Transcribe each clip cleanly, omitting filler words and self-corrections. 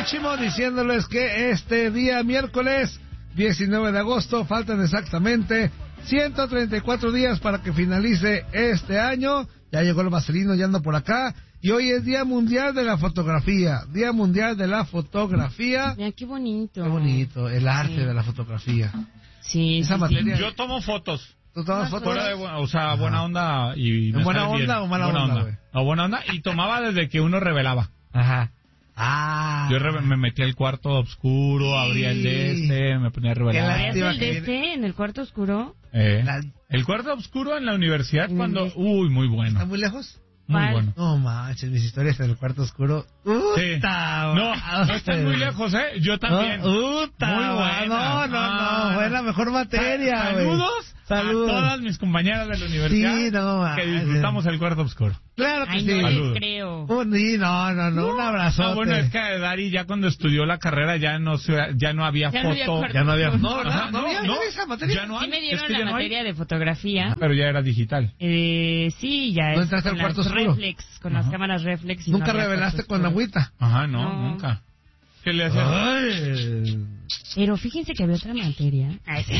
muchísimo diciéndoles que este día miércoles 19 de agosto faltan exactamente 134 días para que finalice este año. Ya llegó el vaselino, ya ando por acá. Y hoy es Día Mundial de la Fotografía. Día Mundial de la Fotografía. Mira, qué bonito. Qué bonito, el arte de la fotografía. Sí, Esa materia. Yo tomo fotos. ¿Tú tomas fotos? Buena onda y me ¿Buena sale bien. onda o mala onda, güey? No, buena onda, y tomaba desde que uno revelaba. Ajá. Yo me metía al cuarto oscuro, abría el me ponía a revelar. ¿Abrías el en el cuarto oscuro? El cuarto oscuro en la universidad cuando... Uy, muy bueno. ¿Está muy lejos? Muy bueno. No manches, mis historias en el cuarto oscuro. Sí. No están muy lejos, ¿eh? Yo también. Muy buena. No. Fue la mejor materia, güey. Saludos a todas mis compañeras de la universidad que disfrutamos el cuarto oscuro. Claro que sí. No les creo. Un abrazo. Bueno, es que Dari ya cuando estudió la carrera ya no había foto. Ya no había. No esa materia. Ya no hay. Sí me dieron la materia de fotografía. Pero ya era digital. Sí, ya ¿No es entraste con al cuarto las oscuro? reflex, con las cámaras reflex. ¿Nunca revelaste con agüita? Ajá, no, nunca. ¿Qué le hacías? Pero fíjense que había otra materia.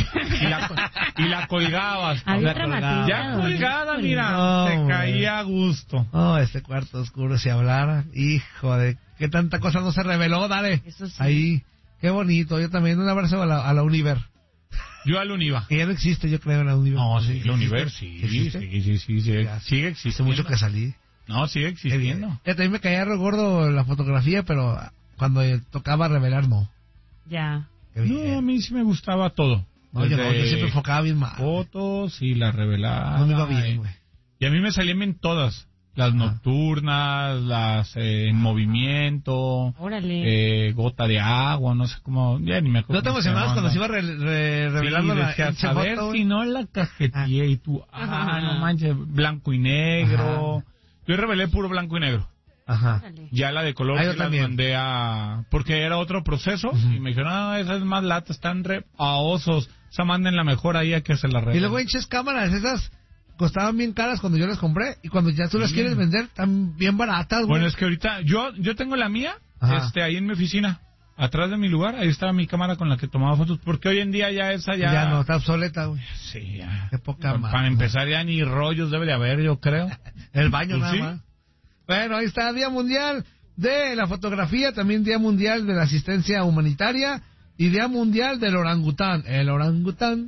Y la colgabas. Había otra materia. Ya colgada, mira, No, te caía a gusto. Este cuarto oscuro, si hablara. Hijo de... ¿Qué tanta cosa no se reveló? Dale. Eso sí. Ahí. Qué bonito. Yo también. Un abrazo a la Univer. Yo al Univa. Que ya no existe, yo creo, en la Univer. No, sí, la Univer, sí. Sigue Hace existiendo. mucho que salí. No, sigue existiendo. Ya también me caía re gordo la fotografía, pero cuando tocaba revelar, no. Ya. No, a mí sí me gustaba todo. No, yo siempre enfocaba bien mal. Fotos y la revelaba. No me iba bien, güey. Y a mí me salían bien todas. Las nocturnas, las en movimiento. Órale. Gota de agua, no sé cómo. Ya ni me acuerdo. ¿No te emocionabas cuando se iba revelando la a ver foto, si no la cajetilla y tú, no manches, blanco y negro. Ajá. Yo revelé puro blanco y negro. Ajá. Ya la de color yo también mandé porque era otro proceso y me dijeron, esa es más lata, están a osos, esa manden la mejor ahí a que se la revelen. Y luego hinches cámaras, esas costaban bien caras cuando yo las compré y cuando ya tú las quieres vender están bien baratas, güey. Bueno, es que ahorita yo tengo la mía, ahí en mi oficina, atrás de mi lugar, ahí estaba mi cámara con la que tomaba fotos, porque hoy en día ya esa ya no, está obsoleta, güey. Sí, ya. Qué poca más. Para empezar ya ni rollos debe de haber, yo creo. El baño pues nada más. Bueno, ahí está, Día Mundial de la Fotografía, también Día Mundial de la Asistencia Humanitaria y Día Mundial del Orangután. El orangután,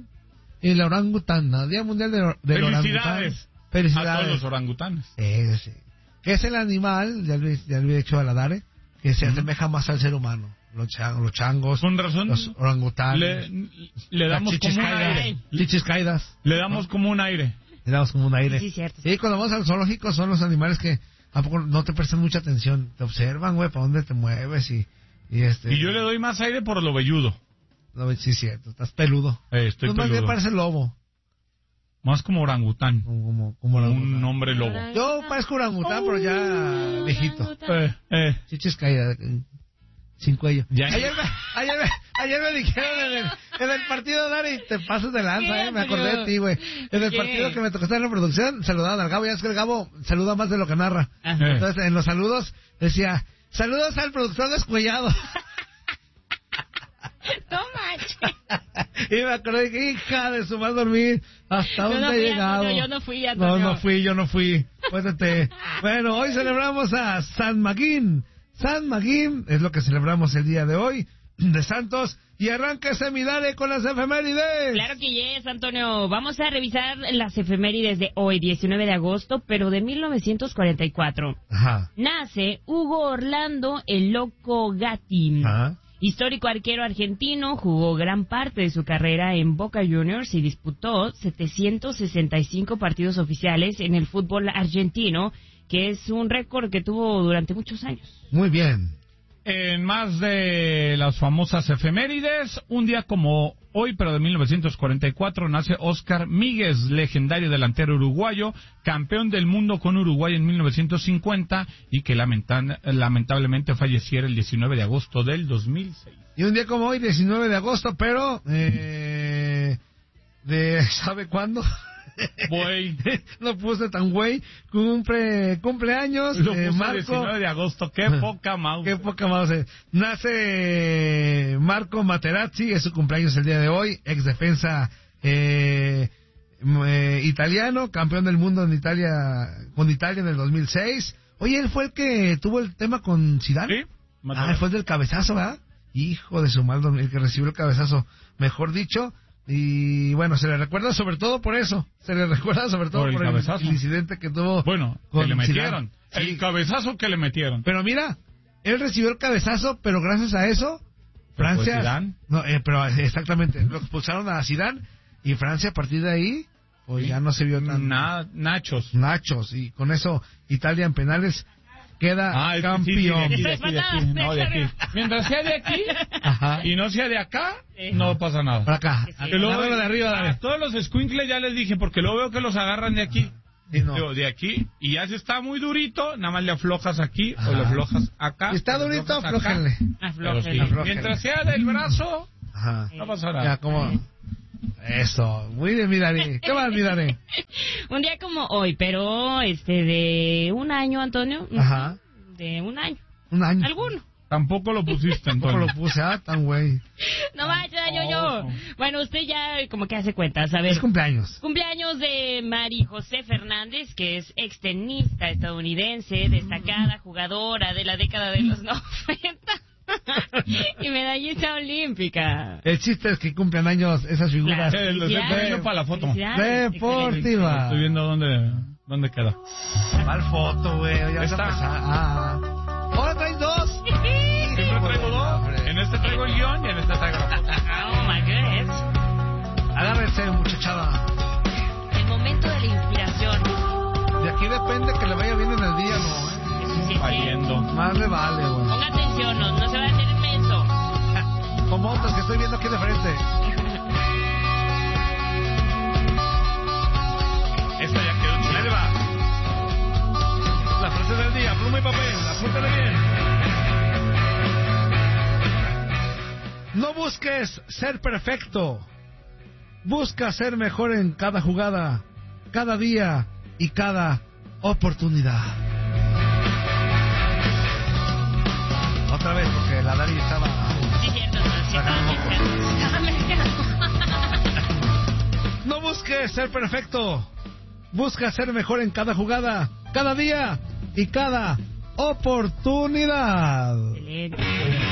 ¿no? Día Mundial del orangután. Felicidades a todos los orangutanes. Sí. Que es el animal, ya lo he dicho a la Dare, que se asemeja más al ser humano. Los changos, con razón, los orangutanes. Le damos como un aire. Chichis caídas. Le damos como un aire. Le damos como un aire. Sí, cierto. Y cuando vamos al zoológico son los animales que ¿a poco no te prestan mucha atención? Te observan, güey, para dónde te mueves y Y yo le doy más aire por lo velludo. No, sí, cierto, estás peludo. Estoy Tú peludo. más bien pareces lobo. Más como orangután. Como un hombre lobo. Yo parezco orangután, pero ya viejito. Chichis caídas, sin cuello. Ayer me dijeron en el partido, Dari, te pasas de lanza, me acordé de ti, güey. En el partido que me tocó estar en la producción, saludaban al Gabo, ya es que el Gabo saluda más de lo que narra. Ajá. Entonces, en los saludos, decía, saludos al productor descuellado. No manches. Y me acordé que, hija de su mal dormir, ¿hasta dónde he llegado? Yo no fui, Antonio. Yo no fui. Cuéntate. Bueno, hoy celebramos a San Magín. San Magín es lo que celebramos el día de hoy, de Santos, y arranca ese Midare con las efemérides. Claro que yes, Antonio. Vamos a revisar las efemérides de hoy, 19 de agosto, pero de 1944. Ajá. Nace Hugo Orlando el Loco Gatti. Ajá. Histórico arquero argentino, jugó gran parte de su carrera en Boca Juniors y disputó 765 partidos oficiales en el fútbol argentino, que es un récord que tuvo durante muchos años. Muy bien. En más de las famosas efemérides, un día como hoy, pero de 1944, nace Óscar Míguez, legendario delantero uruguayo, campeón del mundo con Uruguay en 1950 y que lamentablemente falleciera el 19 de agosto del 2006. Y un día como hoy, 19 de agosto, pero ¿sabe cuándo? Güey. Lo puse tan güey. Cumpleaños. Lo puso Marco. 19 de agosto. Qué poca mouse. Qué poca mouse. Nace Marco Materazzi, es su cumpleaños el día de hoy. Ex defensa italiano, campeón del mundo con Italia en el 2006. Oye, él fue el que tuvo el tema con Zidane. Sí. Fue el del cabezazo, ¿verdad? Hijo de su mal, el que recibió el cabezazo, mejor dicho. Y bueno, se le recuerda sobre todo por eso. Se le recuerda sobre todo por el incidente que tuvo. Bueno, con que le metieron. Sí. El cabezazo que le metieron. Pero mira, él recibió el cabezazo, pero gracias a eso, Francia. No, pero exactamente, lo expulsaron a Zidane y Francia a partir de ahí, pues sí, ya no se vio tan. Nachos. Y con eso, Italia en penales queda campeón. Sí, de aquí. No, de aquí. Mientras sea de aquí y no sea de acá, no pasa nada. Para acá. Sí. Luego, de arriba, dale. A todos los escuincles ya les dije, porque luego veo que los agarran de aquí. Sí, no. Digo, de aquí, y ya si está muy durito, nada más le aflojas aquí o le aflojas acá. Si está durito, aflójenle. Sí. Mientras sea del brazo, no pasa nada. Ya, como... Eso, muy bien, Midari. ¿Qué más, Midari? Un día como hoy, pero de un año, Antonio. Ajá. De un año. ¿Un año? ¿Alguno? Tampoco lo pusiste, Antonio. Tampoco lo puse, tan güey. No vaya, yo. Bueno, usted ya como que hace cuentas, a ver. Es cumpleaños. Cumpleaños de Mari José Fernández, que es extenista estadounidense, destacada jugadora de la década de los 90. Y medallista olímpica. El chiste es que cumplen años esas figuras. Los estoy viendo para la foto. Deportiva. Estoy viendo dónde queda. Mal foto, güey. Ya vas a empezar. Ahora traes dos. Siempre traigo dos. En este traigo el guión y en este traigo la foto. Oh my goodness. Agárrense, muchachada. El momento de la inspiración. De aquí depende que le vaya bien en el día, ¿no? Valiendo. Más le vale, güey. Ponga atención, no se va a hacer inmenso. Como otros que estoy viendo aquí de frente. Esta ya quedó chida. Ahí va. La frase del día, pluma y papel, apúntale bien. No busques ser perfecto. Busca ser mejor en cada jugada, cada día y cada oportunidad. Otra vez, porque la Dari estaba... Sí, cierto, No busques ser perfecto. Busca ser mejor en cada jugada, cada día y cada oportunidad. Excelente.